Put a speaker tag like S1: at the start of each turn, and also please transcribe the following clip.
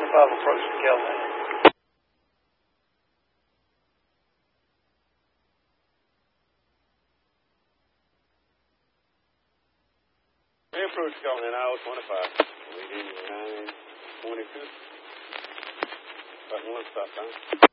S1: approaching Galvin.
S2: Approach going in aisle 25. Leading 922. Button 1, stop sign.